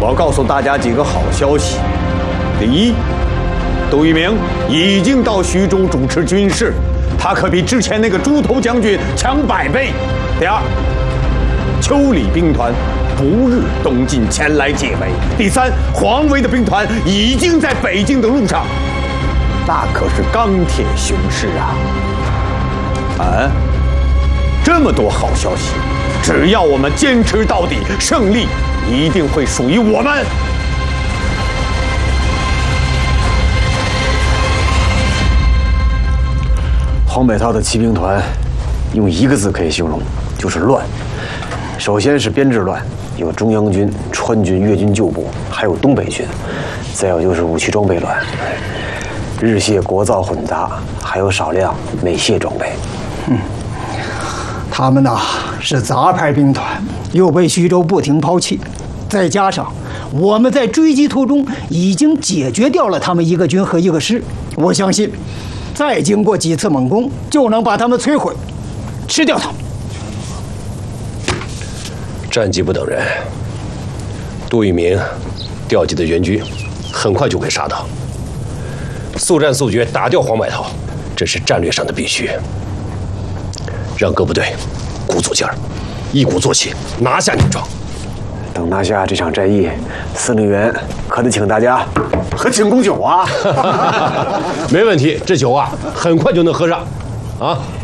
我要告诉大家几个好消息。第一，杜聿明已经到徐州主持军事，他可比之前那个猪头将军强100倍。第二，邱李兵团不日东进前来解围。第三，黄维的兵团已经在北京的路上，那可是钢铁雄师啊！啊，这么多好消息，只要我们坚持到底，胜利一定会属于我们。 黄百韬的骑兵团，用一个字可以形容，就是乱。首先是编制乱，有中央军、川军、粤军旧部，还有东北军，再有就是武器装备乱，日械国造混杂，还有少量美械装备。 他们呐是杂牌兵团，又被徐州不停抛弃，再加上我们在追击途中已经解决掉了他们一个军和一个师，我相信，再经过几次猛攻，就能把他们摧毁，吃掉他们。 战机不等人，杜聿明调集的援军很快就会杀到，速战速决打掉黄百韬，这是战略上的必须。让各部队鼓足劲儿，一鼓作气拿下宁庄。 等拿下这场战役，司令员可得请大家喝庆功酒啊！ 没问题，这酒啊很快就能喝上，啊。